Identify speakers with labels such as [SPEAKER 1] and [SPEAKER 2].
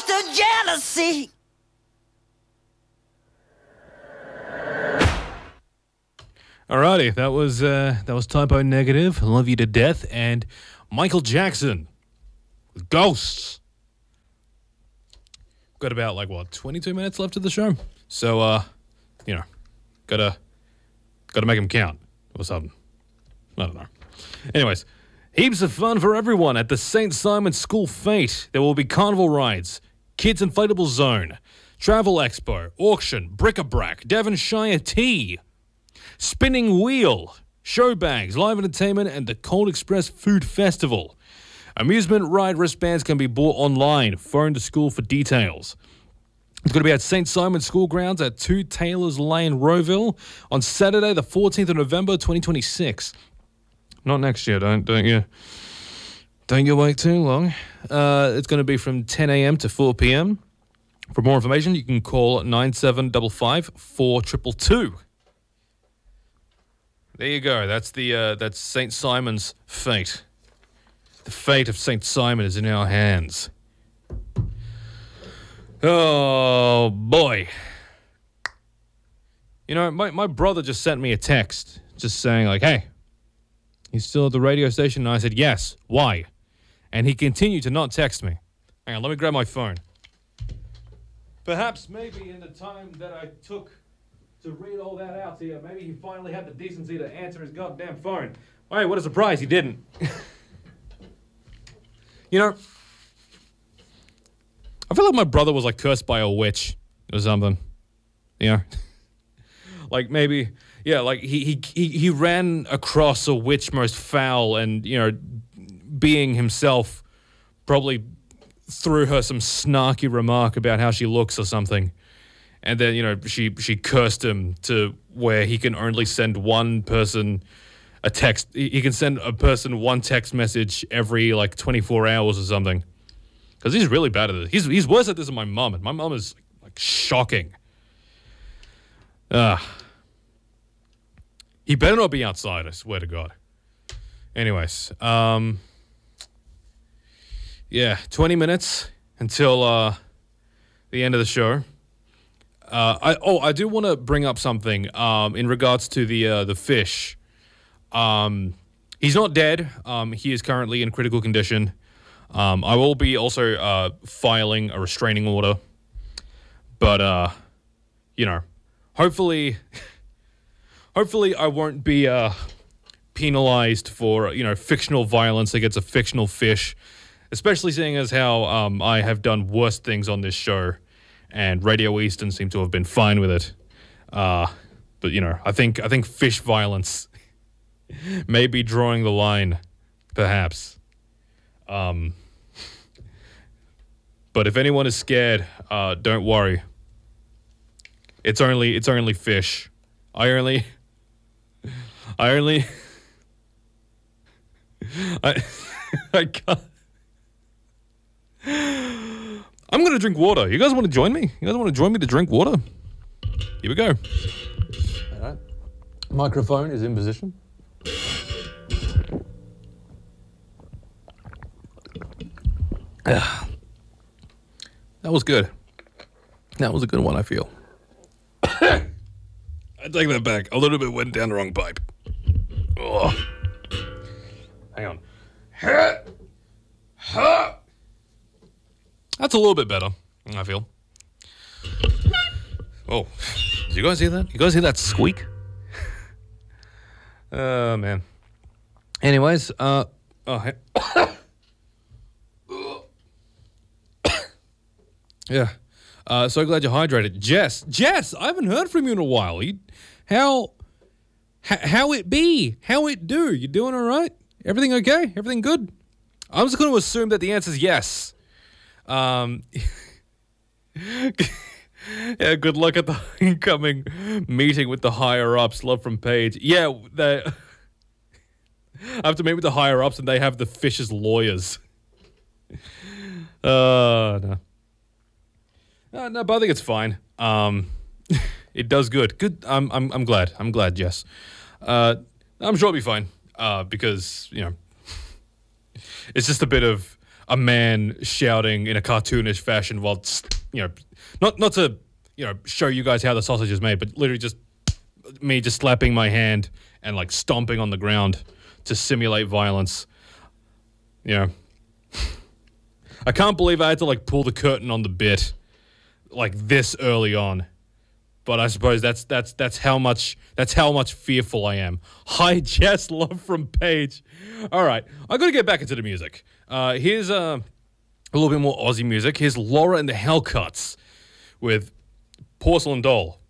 [SPEAKER 1] the jealousy.
[SPEAKER 2] Alrighty, that was Typo Negative, Love You to Death, and Michael Jackson with Ghosts. Got about 22 minutes left of the show, so gotta make them count or something. I don't know. Anyways, heaps of fun for everyone at the St. Simon's School Fete. There will be carnival rides, kids inflatable zone, travel expo, auction, bric-a-brac, Devonshire tea, spinning wheel, show bags, live entertainment, and the Cold Express Food Festival. Amusement ride wristbands can be bought online. Phone the school for details. It's going to be at St. Simon's School Grounds at 2 Taylors Lane, Rowville, on Saturday, the 14th of November, 2026. Not next year, don't you wait too long. It's going to be from 10 a.m. to 4 p.m. For more information, you can call 9755 4222. There you go. That's St. Simon's fate. The fate of St. Simon is in our hands. Oh, boy. You know, my brother just sent me a text just saying, hey, you still at the radio station? And I said, yes. Why? And he continued to not text me. Hang on, let me grab my phone. Perhaps maybe in the time that I took to read all that out to you, maybe he finally had the decency to answer his goddamn phone. Hey, what a surprise, he didn't. You know, I feel like my brother was cursed by a witch or something. You know? Maybe, yeah, he ran across a witch most foul and, being himself, probably threw her some snarky remark about how she looks or something. And then, she cursed him to where he can only send one person a text. He can send a person one text message every 24 hours or something. Because he's really bad at it. He's worse at this than my mum. And my mum is shocking. He better not be outside, I swear to God. Anyways, yeah, 20 minutes until the end of the show. I do want to bring up something in regards to the fish. He's not dead. He is currently in critical condition. I will be also filing a restraining order. But, hopefully I won't be penalized for, fictional violence against a fictional fish, especially seeing as how I have done worse things on this show, and Radio Eastern seem to have been fine with it. But, I think fish violence may be drawing the line, perhaps. But if anyone is scared, don't worry. It's only fish. I can't. I'm gonna drink water. You guys want to join me? You guys want to join me to drink water? Here we go. All right. Microphone is in position. That was good. That was a good one, I feel. I take that back. A little bit went down the wrong pipe. Oh. Hang on. That's a little bit better, I feel. Oh. Did you guys hear that? You guys hear that squeak? Oh, man. Anyways, yeah. So glad you're hydrated. Jess, I haven't heard from you in a while. How it be? How it do? You doing all right? Everything okay? Everything good? I'm just going to assume that the answer is yes. Yeah, good luck at the incoming meeting with the higher-ups. Love from Paige. Yeah, I have to meet with the higher-ups, and they have the fish as lawyers. No. No, but I think it's fine. It does good. Good. I'm glad. I'm glad. Jess. I'm sure it'll be fine. Because it's just a bit of a man shouting in a cartoonish fashion while, not to, show you guys how the sausage is made, but literally just me just slapping my hand and like stomping on the ground to simulate violence. I can't believe I had to like pull the curtain on the bit like this early on. But I suppose that's how much fearful I am. Hi, Jess, love from Paige. All right, I got to get back into the music. Here's a little bit more Aussie music. Here's Laura and the Hellcuts with Porcelain Doll.